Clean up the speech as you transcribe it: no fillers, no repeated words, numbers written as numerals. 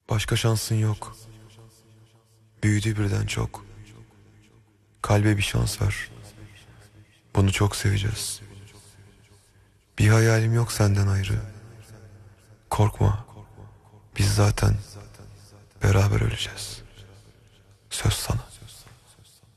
Başka şansın yok. Büyüdü birden çok. Kalbe bir şans ver. Bunu çok seveceğiz. Bir hayalim yok senden ayrı. Korkma. Biz zaten beraber öleceğiz. Söz sana.